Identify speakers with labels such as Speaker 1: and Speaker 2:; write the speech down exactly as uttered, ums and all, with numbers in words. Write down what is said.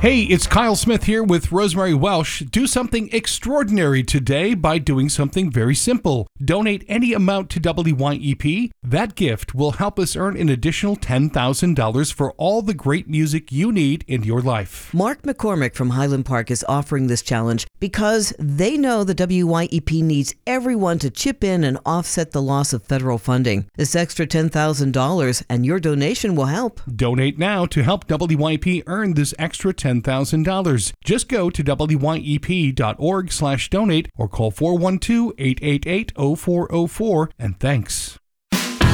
Speaker 1: Hey, it's Kyle Smith here with Rosemary Welsh. Do something extraordinary today by doing something very simple. Donate any amount to W Y E P. That gift will help us earn an additional ten thousand dollars for all the great music you need in your life.
Speaker 2: Mark McCormick from Highland Park is offering this challenge because they know the W Y E P needs everyone to chip in and offset the loss of federal funding. This extra ten thousand dollars and your donation will help.
Speaker 1: Donate now to help W Y E P earn this extra ten thousand dollars. Just go to W Y E P dot org slash donate or call four one two, eight eight eight, zero four zero four and thanks.